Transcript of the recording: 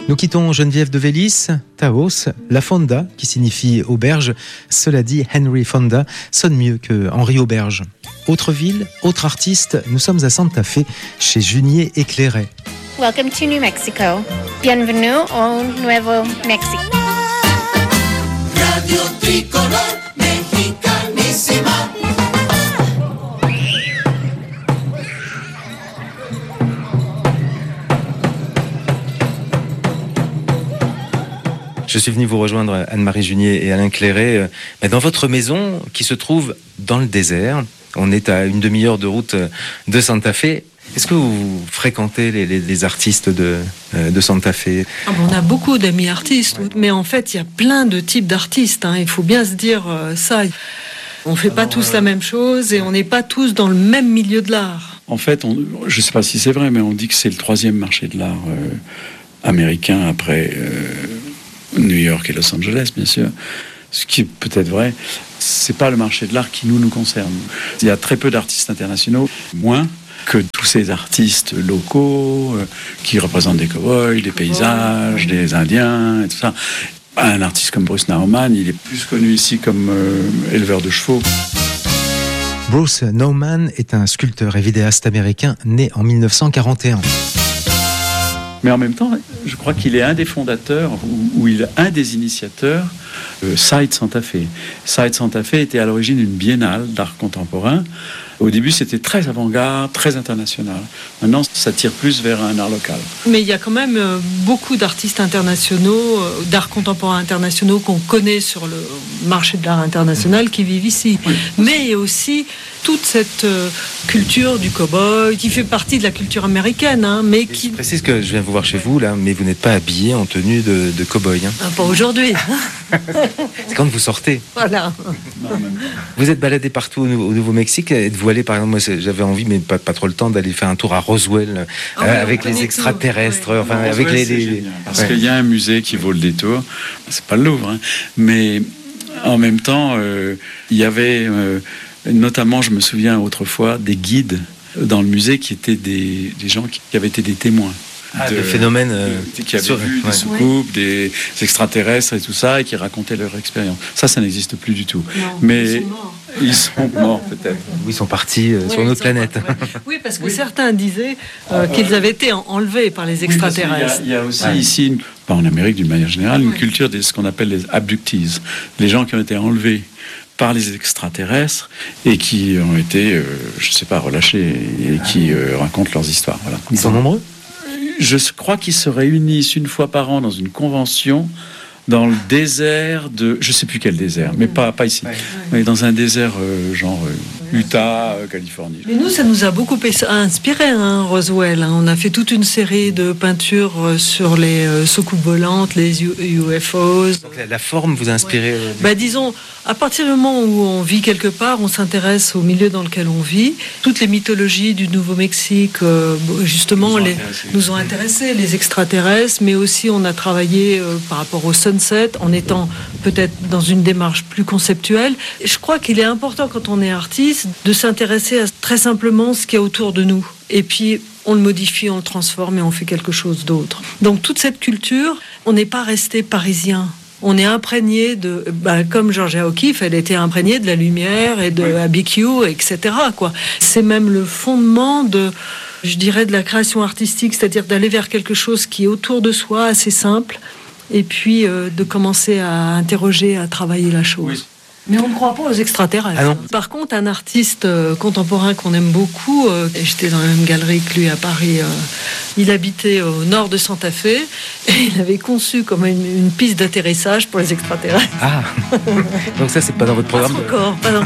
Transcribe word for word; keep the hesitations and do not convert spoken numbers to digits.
Nous quittons Geneviève de Vélis, Taos, la Fonda, qui signifie auberge. Cela dit, Henry Fonda sonne mieux que Henri Auberge. Autre ville, autre artiste, nous sommes à Santa Fe, chez Junier et Clairet. Welcome to New Mexico. Bienvenue au Nuevo Mexico. Radio Tricolor Mexicanísima. Je suis venu vous rejoindre, Anne-Marie Junier et Alain Clairet, dans votre maison qui se trouve dans le désert. On est à une demi-heure de route de Santa Fe. Est-ce que vous fréquentez les, les, les artistes de, de Santa Fe ? Ah bon, on a beaucoup d'amis artistes, ouais. Mais en fait, il y a plein de types d'artistes. Hein. Il faut bien se dire ça. On ne fait pas tous la même chose et on n'est pas tous dans le même milieu de l'art. En fait, on, je ne sais pas si c'est vrai, mais on dit que c'est le troisième marché de l'art euh, américain après euh, New York et Los Angeles, bien sûr. Ce qui est peut-être vrai, c'est pas le marché de l'art qui nous nous concerne. Il y a très peu d'artistes internationaux, moins que tous ces artistes locaux euh, qui représentent des cow-boys, des paysages, des Indiens et tout ça. Un artiste comme Bruce Nauman, il est plus connu ici comme euh, éleveur de chevaux. Bruce Nauman est un sculpteur et vidéaste américain né en mille neuf cent quarante et un. Mais en même temps, je crois qu'il est un des fondateurs, ou, ou il est un des initiateurs de Side Santa Fe. Side Santa Fe était à l'origine une biennale d'art contemporain. Au début, c'était très avant-garde, très international. Maintenant, ça tire plus vers un art local. Mais il y a quand même beaucoup d'artistes internationaux, d'art contemporain internationaux qu'on connaît sur le marché de l'art international qui vivent ici. Oui. Mais il y a aussi toute cette culture du cow-boy qui fait partie de la culture américaine, hein, mais qui... Je précise que je viens vous voir chez vous, là, mais vous n'êtes pas habillé en tenue de, de cow-boy. Hein. Ah, pas aujourd'hui. C'est quand vous sortez. Voilà. Vous êtes baladé partout au, au Nouveau-Mexique. Êtes-vous allé, par exemple, moi j'avais envie, mais pas, pas trop le temps, d'aller faire un tour à Roswell ah, euh, oui, avec les extraterrestres, oui. enfin non, avec Roswell, les, les, les... Parce ouais. qu'il y a un musée qui vaut le détour. C'est pas le Louvre, hein, mais en même temps, euh, il y avait, euh, notamment, je me souviens autrefois, des guides dans le musée qui étaient des, des gens qui, qui avaient été des témoins. Ah, de, de phénomènes euh, de, qui avaient sur, vu ouais. des soucoupes, des extraterrestres et tout ça, et qui racontaient leur expérience. Ça, ça n'existe plus du tout. Non, mais ils sont morts, ils sont morts peut-être. Oui, ils sont partis euh, oui, sur une autre planète. Partis, ouais. Oui, parce que oui. certains disaient euh, qu'ils avaient été enlevés par les extraterrestres. Oui, il y a, il y a aussi ouais. ici, une, pas en Amérique d'une manière générale, une oui. culture de ce qu'on appelle les abductees, les gens qui ont été enlevés par les extraterrestres et qui ont été, euh, je ne sais pas, relâchés et qui euh, racontent leurs histoires. Voilà. Ils sont nombreux ? Je crois qu'ils se réunissent une fois par an dans une convention dans le désert de... Je ne sais plus quel désert, mais pas, pas ici. Ouais, ouais. Mais dans un désert euh, genre euh, Utah, euh, Californie. Mais nous, ça nous a beaucoup inspiré, hein, Roswell. Hein. On a fait toute une série de peintures sur les euh, soucoupes volantes, les U F Os. Donc la, la forme vous a inspiré ouais. euh, bah, disons, à partir du moment où on vit quelque part, on s'intéresse au milieu dans lequel on vit. Toutes les mythologies du Nouveau-Mexique, euh, justement, nous ont, les, nous ont intéressés, les extraterrestres, mais aussi on a travaillé euh, par rapport au sunset, en étant peut-être dans une démarche plus conceptuelle. Et je crois qu'il est important, quand on est artiste, de s'intéresser à très simplement ce qu'il y a autour de nous. Et puis, on le modifie, on le transforme et on fait quelque chose d'autre. Donc, toute cette culture, on n'est pas resté parisien. On est imprégné de, bah, comme Georgia O'Keeffe, elle était imprégnée de la lumière et de oui. A B Q, et cetera, quoi. C'est même le fondement de, je dirais, de la création artistique, c'est-à-dire d'aller vers quelque chose qui est autour de soi, assez simple, et puis euh, de commencer à interroger, à travailler la chose. Oui. Mais on ne croit pas aux extraterrestres. Ah non. Par contre, un artiste euh, contemporain qu'on aime beaucoup, euh, et j'étais dans la même galerie que lui à Paris, euh, il habitait au nord de Santa Fe, et il avait conçu comme une, une piste d'atterrissage pour les extraterrestres. Ah, donc ça, c'est pas dans votre programme Pas encore, pas dans